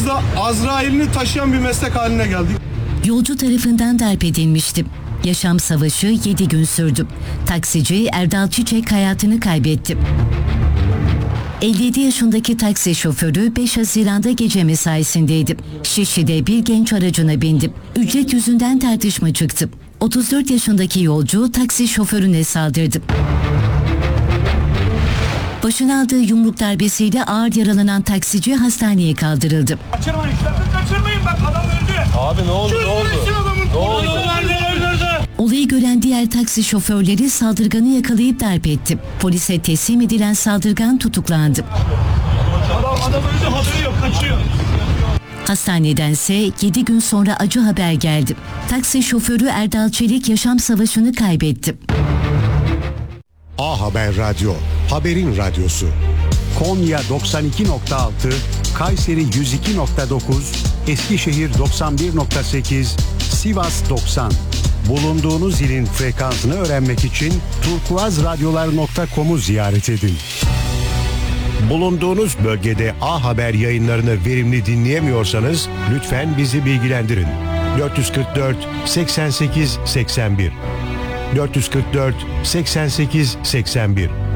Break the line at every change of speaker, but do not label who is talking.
burada Azrail'ini taşıyan bir meslek haline geldik.
Yolcu tarafından darp edilmiştim. Yaşam savaşı 7 gün sürdü. Taksici Erdal Çiçek hayatını kaybetti. 57 yaşındaki taksi şoförü 5 Haziran'da gece mesaisindeydi. Şişli'de bir genç aracına bindi. Ücret yüzünden tartışma çıktı. 34 yaşındaki yolcu taksi şoförüne saldırdı. Başına aldığı yumruk darbesiyle ağır yaralanan taksici hastaneye kaldırıldı.
Kaçırmayın, kaçırmayın, bak adam öldü.
Abi ne oldu? Ne oldu?
Olayı gören diğer taksi şoförleri saldırganı yakalayıp darp etti. Polise teslim edilen saldırgan tutuklandı.
Adam öldü, haberi yok, kaçıyor.
Hastanedense 7 gün sonra acı haber geldi. Taksi şoförü Erdal Çelik yaşam savaşını kaybetti.
A Haber Radyo, haberin radyosu.
Konya 92.6, Kayseri 102.9, Eskişehir 91.8, Sivas 90. Bulunduğunuz ilin frekansını öğrenmek için turkuazradyolar.com'u ziyaret edin. Bulunduğunuz bölgede A Haber yayınlarını verimli dinleyemiyorsanız lütfen bizi bilgilendirin. 444 88 81 444 88 81